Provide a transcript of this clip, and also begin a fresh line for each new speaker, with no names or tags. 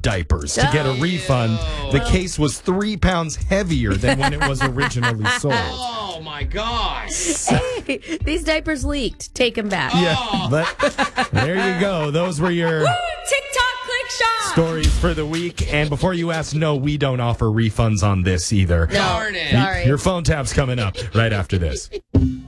diapers to get a refund. The case was 3 pounds heavier than when it was originally sold.
Oh, my gosh.
Hey, these diapers leaked. Take them back.
Yeah, but there you go. Those were your
TikTok click shop.
stories for the week. And before you ask, no, we don't offer refunds on this either.
Darn it.
Sorry.
Your phone tap's coming up right after this.